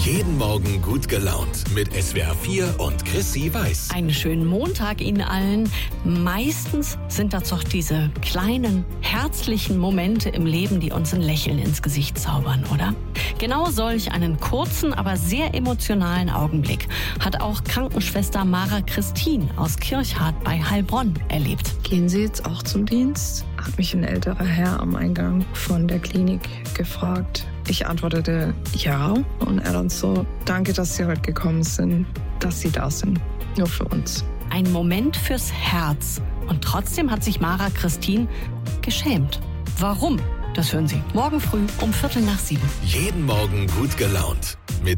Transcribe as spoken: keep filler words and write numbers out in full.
Jeden Morgen gut gelaunt mit S W R vier und Chrissy Weiß. Einen schönen Montag Ihnen allen. Meistens sind das doch diese kleinen, herzlichen Momente im Leben, die uns ein Lächeln ins Gesicht zaubern, oder? Genau solch einen kurzen, aber sehr emotionalen Augenblick hat auch Krankenschwester Mara Christin aus Kirchhardt bei Heilbronn erlebt. Gehen Sie jetzt auch zum Dienst? Hat mich ein älterer Herr am Eingang von der Klinik gefragt. Ich antwortete ja und er dann so, danke, dass Sie heute gekommen sind, dass Sie da sind, nur für uns. Ein Moment fürs Herz. Und trotzdem hat sich Mara Christin geschämt. Warum? Das hören Sie morgen früh um Viertel nach sieben. Jeden Morgen gut gelaunt mit